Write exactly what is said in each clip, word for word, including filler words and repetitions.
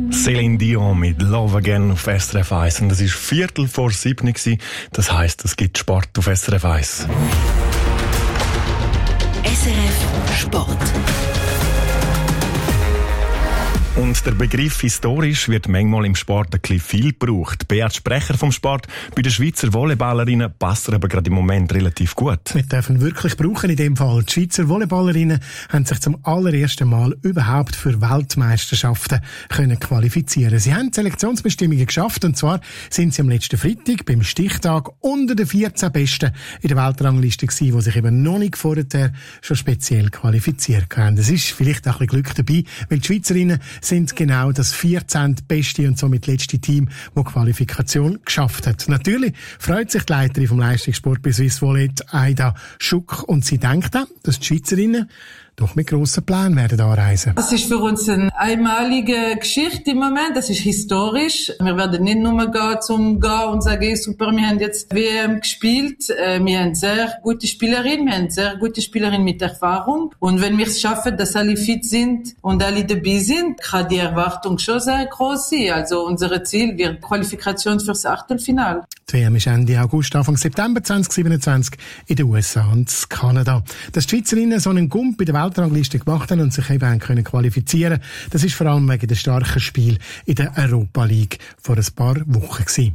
Céline Dion mit Love Again auf S R F eins. Und es war Viertel vor sieben. Das heisst, es gibt Sport auf S R F eins. S R F Sport. Und der Begriff historisch wird manchmal im Sport ein bisschen viel gebraucht. Beat Sprecher vom Sport, bei den Schweizer Volleyballerinnen passt er aber gerade im Moment relativ gut. Wir dürfen wirklich brauchen in dem Fall. Die Schweizer Volleyballerinnen haben sich zum allerersten Mal überhaupt für Weltmeisterschaften können qualifizieren. Sie haben die Selektionsbestimmungen geschafft, und zwar sind sie am letzten Freitag beim Stichtag unter den vierzehn Besten in der Weltrangliste gewesen, die sich eben noch nicht vorher schon speziell qualifiziert haben. Es ist vielleicht auch ein bisschen Glück dabei, weil die Schweizerinnen sind genau das vierzehnte beste und somit letzte Team, das die Qualifikation geschafft hat. Natürlich freut sich die Leiterin vom Leistungssport bei Swiss Volley, Aida Schuck, und sie denkt auch, dass die Schweizerinnen doch mit grossen Plänen werden anreisen. Das ist für uns eine einmalige Geschichte im Moment. Das ist historisch. Wir werden nicht nur gehen, zum gehen und sagen, super, wir haben jetzt W M gespielt. Wir haben sehr gute Spielerinnen, wir haben sehr gute Spielerinnen mit Erfahrung. Und wenn wir es schaffen, dass alle fit sind und alle dabei sind, kann die Erwartung schon sehr groß sein. Also unser Ziel wird Qualifikation fürs Achtelfinale. Die W M ist Ende August, Anfang September zwanzig siebenundzwanzig in den U S A und Kanada. Dass die Schweizerinnen so einen Gump bei der Weltrangliste gemacht haben und sich eben können qualifizieren, das ist vor allem wegen des starken Spiel in der Europa League vor ein paar Wochen gewesen.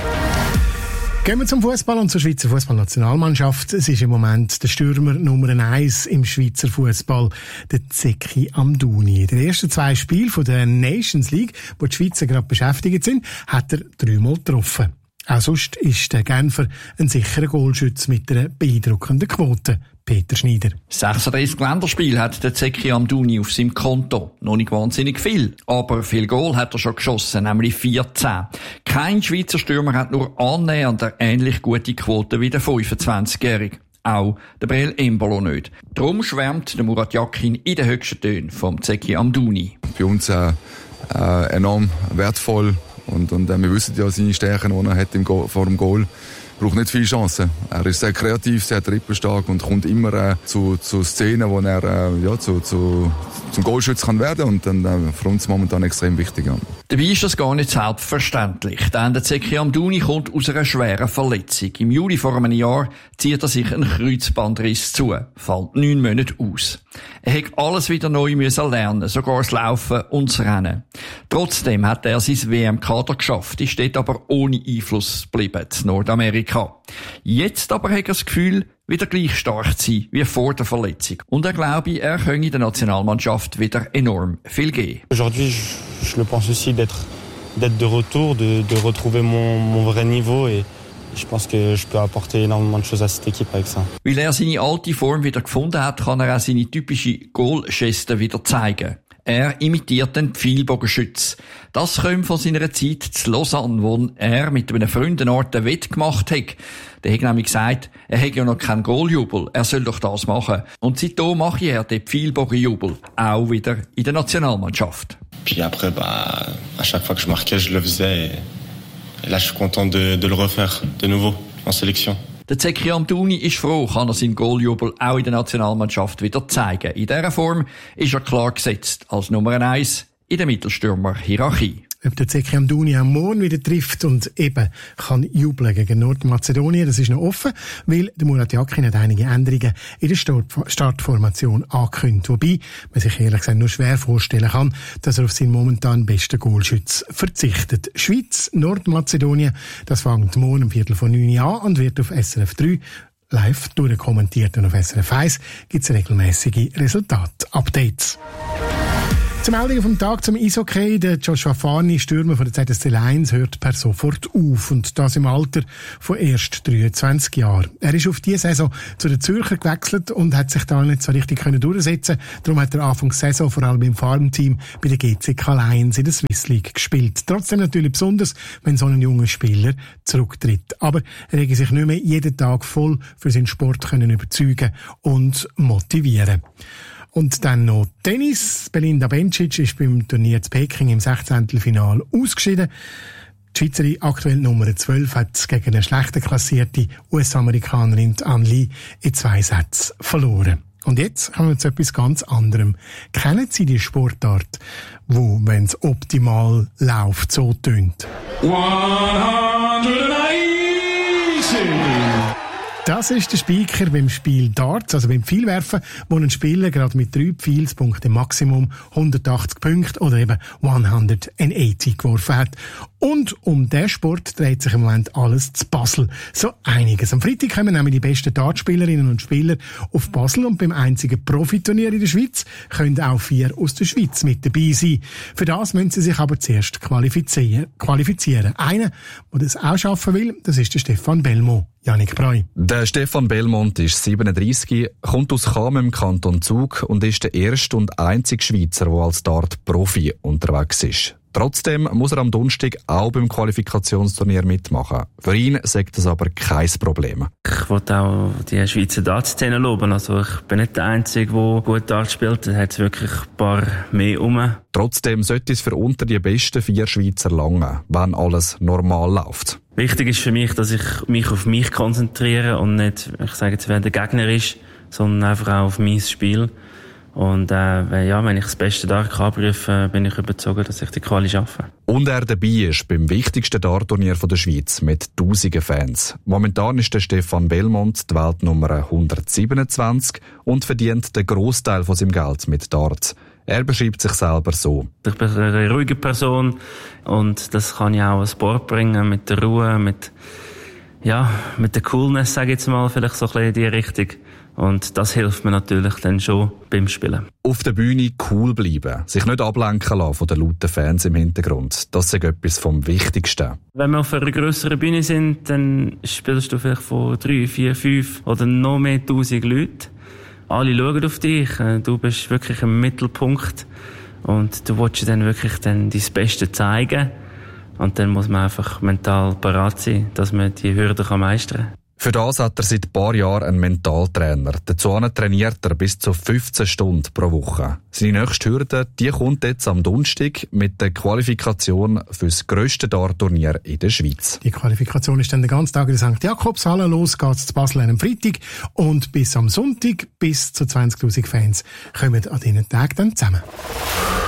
Gehen wir zum Fußball und zur Schweizer Fußballnationalmannschaft. Es ist im Moment der Stürmer Nummer eins im Schweizer Fußball, der Zeki Amdouni. In den ersten zwei Spielen von der Nations League, wo die Schweizer gerade beschäftigt sind, hat er dreimal getroffen. Auch sonst ist der Genfer ein sicherer Goalschütz mit einer beeindruckenden Quote. Peter Schneider. sechsunddreißig Länderspiele hat der Zeki Amdouni auf seinem Konto. Noch nicht wahnsinnig viel, aber viel Goal hat er schon geschossen, nämlich vierzehn. Kein Schweizer Stürmer hat nur annähernd eine ähnlich gute Quote wie der fünfundzwanzigjährige. Auch der Breel Embolo nicht. Darum schwärmt der Murat Yakin in den höchsten Tönen vom Zeki Amdouni. Bei uns äh, äh, enorm wertvoll. Und, und äh, wir wissen ja seine Stärken, die er hat im Go- vor dem Goal. Braucht nicht viele Chancen. Er ist sehr kreativ, sehr trippelstark und kommt immer äh, zu, zu Szenen, wo er äh, ja, zu, zu, zum Goalschütz kann werden. Und dann äh, für uns momentan extrem wichtig. Ja. Dabei ist das gar nicht selbstverständlich, denn der Zeki Amdouni kommt aus einer schweren Verletzung. Im Juli vor einem Jahr zieht er sich einen Kreuzbandriss zu, fällt neun Monate aus. Er hat alles wieder neu müssen lernen, sogar das Laufen und das Rennen. Trotzdem hat er sein W M-Kader geschafft, ist dort aber ohne Einfluss geblieben, in Nordamerika. Jetzt aber hat er das Gefühl, wieder gleich stark zu sein wie vor der Verletzung. Und er glaube, er könne der Nationalmannschaft wieder enorm viel geben. Aujourd'hui, je, je le pense aussi d'être, d'être de retour, de, de retrouver mon, mon vrai niveau et ich pense que je peux apporter énormément de choses à cette équipe avec ça. Weil er seine alte Form wieder gefunden hat, kann er auch seine typische Goal-Geste wieder zeigen. Er imitiert den Pfeilbogenschütz. Das kommt von seiner Zeit zu Lausanne, wo er mit einem Freund eine Art Wett gemacht hat. Der hat nämlich gesagt, er hätte ja noch keinen Goaljubel, er soll doch das machen. Und seitdem mache er den Pfeilbogenjubel, auch wieder in der Nationalmannschaft. Puis après, bah, à chaque fois que je marquais, je le faisais. Et, et là, je suis content de, de le refaire, de nouveau, en sélection. Der Zeki Amdouni ist froh, kann er seinen Goaljubel auch in der Nationalmannschaft wieder zeigen. In dieser Form ist er klar gesetzt als Nummer eins in der Mittelstürmer-Hierarchie. Ob der Zeki Amdouni am Morgen wieder trifft und eben kann jubeln gegen Nordmazedonien, das ist noch offen, weil der Murat Yakin hat einige Änderungen in der Startformation angekündigt. Wobei man sich ehrlich gesagt nur schwer vorstellen kann, dass er auf seinen momentan besten Goalschütz verzichtet. Schweiz, Nordmazedonien, das fängt morgen um Viertel vor neun an und wird auf S R F drei live durchkommentiert. Und auf S R F eins gibt es regelmäßige Resultat-Updates. Zum Meldungen vom Tag zum Eishockey. Der Joshua Farni, Stürmer von der Z S C Lions, hört per sofort auf. Und das im Alter von erst dreiundzwanzig Jahren. Er ist auf diese Saison zu den Zürcher gewechselt und hat sich da nicht so richtig können durchsetzen. Darum hat er Anfang der Saison vor allem im Farmteam bei der G C K Lions in der Swiss League gespielt. Trotzdem natürlich besonders, wenn so ein junger Spieler zurücktritt. Aber er hat sich nicht mehr jeden Tag voll für seinen Sport können überzeugen und motivieren. Und dann noch Tennis. Belinda Bencic ist beim Turnier zu Peking im Sechzehntelfinale ausgeschieden. Die Schweizerin, aktuell Nummer zwölf, hat gegen eine schlechter klassierte U S-Amerikanerin Anne Lee in zwei Sätzen verloren. Und jetzt kommen wir zu etwas ganz anderem. Kennen Sie die Sportart, wo, wenn es optimal läuft, so tönt? hundertachtzig! Das ist der Speaker beim Spiel Darts, also beim Pfeilwerfen, wo ein Spieler gerade mit drei Pfeilspunkten Maximum hundertachtzig Punkte oder eben hundertachtzig geworfen hat. Und um diesen Sport dreht sich im Moment alles zu Basel. So einiges. Am Freitag kommen nämlich die besten Dartspielerinnen und Spieler auf Basel und beim einzigen Profiturnier in der Schweiz können auch vier aus der Schweiz mit dabei sein. Für das müssen sie sich aber zuerst qualifizieren. qualifizieren. Einer, der das auch schaffen will, das ist der Stefan Belmont. Janik Breu. Der Stefan Belmont ist siebenunddreissig, kommt aus Cham im Kanton Zug und ist der erste und einzige Schweizer, der als Dart-Profi unterwegs ist. Trotzdem muss er am Donnerstag auch beim Qualifikationsturnier mitmachen. Für ihn sagt das aber kein Problem. Ich wollte auch die Schweizer Dart-Szene loben. Also ich bin nicht der Einzige, der gut Dart spielt. Da hat es wirklich ein paar mehr rum. Trotzdem sollte es für unter die besten vier Schweizer langen, wenn alles normal läuft. Wichtig ist für mich, dass ich mich auf mich konzentriere und nicht, ich sage jetzt, wer der Gegner ist, sondern einfach auch auf mein Spiel. Und äh, ja, wenn ich das Beste Dart abrufe, bin ich überzeugt, dass ich die Quali schaffe. Und er dabei ist beim wichtigsten Dartturnier der Schweiz mit tausenden Fans. Momentan ist der Stefan Belmont die Weltnummer hundertsiebenundzwanzig und verdient den Grossteil von seinem Geld mit Darts. Er beschreibt sich selber so. Ich bin eine ruhige Person und das kann ich auch an Sport bringen, mit der Ruhe, mit, ja, mit der Coolness, sage ich jetzt mal, vielleicht so ein bisschen in die Richtung. Und das hilft mir natürlich dann schon beim Spielen. Auf der Bühne cool bleiben, sich nicht ablenken lassen von den lauten Fans im Hintergrund. Das ist etwas vom Wichtigsten. Wenn wir auf einer grösseren Bühne sind, dann spielst du vielleicht von drei, vier, fünf oder noch mehr tausend Leuten. Alle schauen auf dich, du bist wirklich im Mittelpunkt und du willst dann wirklich dann dein Beste zeigen. Und dann muss man einfach mental parat sein, dass man die Hürden meistern kann. Für das hat er seit ein paar Jahren einen Mentaltrainer. Dazu trainiert er bis zu fünfzehn Stunden pro Woche. Seine nächste Hürde, die kommt jetzt am Donnerstag mit der Qualifikation für das grösste Dartturnier in der Schweiz. Die Qualifikation ist dann den ganzen Tag in der Sankt Jakobshalle. Los geht's zu Basel am Freitag und bis am Sonntag bis zu zwanzigtausend Fans kommen an diesen Tagen dann zusammen.